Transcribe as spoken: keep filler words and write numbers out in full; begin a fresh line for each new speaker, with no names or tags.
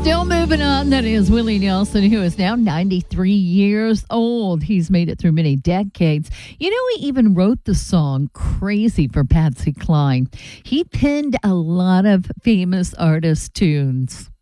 Still moving on. That is Willie Nelson, who is now ninety-three years old. He's made it through many decades. You know, he even wrote the song Crazy for Patsy Cline. He penned a lot of famous artist tunes.